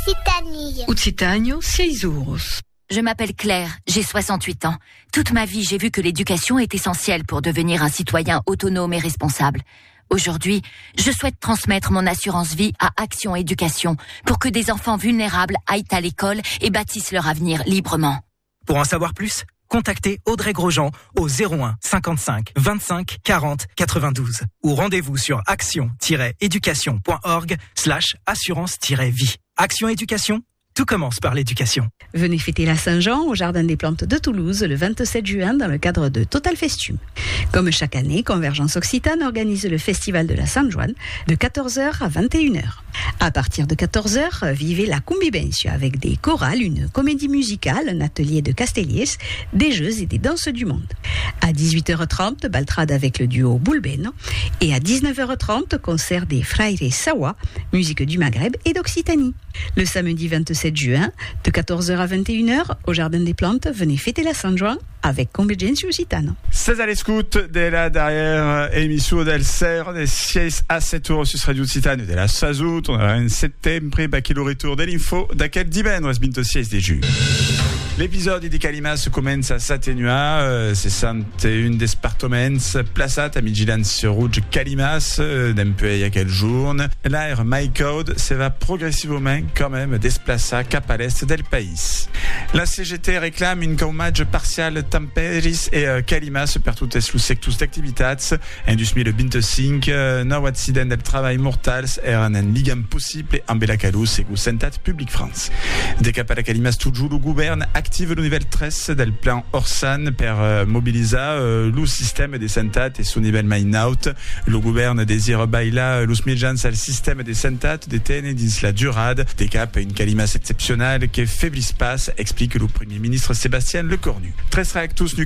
Occitanie 6 euros. Je m'appelle Claire, j'ai 68 ans. Toute ma vie, j'ai vu que l'éducation est essentielle pour devenir un citoyen autonome et responsable. Aujourd'hui, je souhaite transmettre mon assurance vie à Action Éducation pour que des enfants vulnérables aillent à l'école et bâtissent leur avenir librement. Pour en savoir plus, contactez Audrey Grosjean au 01 55 25 40 92 ou rendez-vous sur action-éducation.org/assurance-vie. Action Éducation, tout commence par l'éducation. Venez fêter la Saint-Jean au Jardin des Plantes de Toulouse le 27 juin dans le cadre de Total Festum. Comme chaque année, Convergence Occitane organise le Festival de la Sainte-Joanne de 14h à 21h. À partir de 14h, vivez la Cumbibencio avec des chorales, une comédie musicale, un atelier de castelliers, des jeux et des danses du monde. À 18h30, baltrade avec le duo Bulbeno. Et à 19h30, concert des Fraires Sawa, musique du Maghreb et d'Occitanie. Le samedi 27 juin, de 14h à 21h, au Jardin des Plantes, venez fêter la Saint-Jean avec Convergence Occitane. C'est à l'écoute de la derrière émission del Ser des 6 à 7 euros sur Radio Occitane de la Sazout. On a un settembre, baccalauréat retour de l'info d'aquel divendres 26 de juillet. L'épisode di Calimas commence a s'atténuer, 61 departaments plaçat a vigilance rouge Calimas d'empeu a quel jour. L'air MyCode se va progressivement quand même déplacer cap à l'est del pays. La CGT réclame une caumage partial Tamperis et Calimas per toutes les sectors d'activitats. En 2025, nou accident del travail mortals eren en ligam possible en Belacalous segons Santat Public France. De cap a la Calimas toujours le gouvernement active le niveau 13 del plan Orsan per mobiliser le système de Santat et son niveau Main-Out. Le gouvernement désire bailar los mitjans al système de Santat de tenir dins la durade. De cap une Calimas exceptionnelle qui faiblit pas, explique le Premier ministre Sébastien Lecornu. Très réactus